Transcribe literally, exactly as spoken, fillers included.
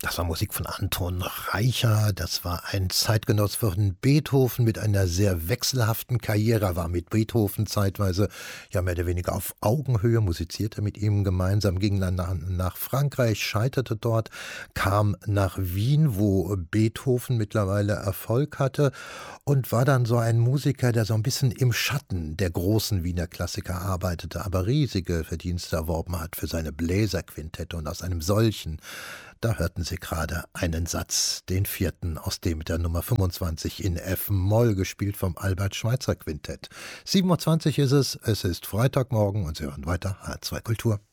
Das war Musik von Anton Reicha. Das war ein Zeitgenosse von Beethoven mit einer sehr wechselhaften Karriere. Er war mit Beethoven zeitweise ja mehr oder weniger auf Augenhöhe, musizierte mit ihm gemeinsam, ging dann nach, nach Frankreich, scheiterte dort, kam nach Wien, wo Beethoven mittlerweile Erfolg hatte und war dann so ein Musiker, der so ein bisschen im Schatten der großen Wiener Klassiker arbeitete, aber riesige Verdienste erworben hat für seine Bläserquintette. Und aus einem solchen, da hörten Sie gerade einen Satz, den vierten, aus dem mit der Nummer fünfundzwanzig in F-Moll, gespielt vom Albert-Schweitzer Quintett. sieben Uhr zwanzig ist es, es ist Freitagmorgen und Sie hören weiter H zwei Kultur.